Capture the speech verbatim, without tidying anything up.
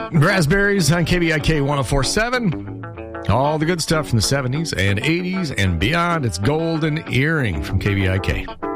Raspberries on K B I K one oh four point seven. All the good stuff from the seventies and eighties and beyond. It's Golden Earring from K B I K.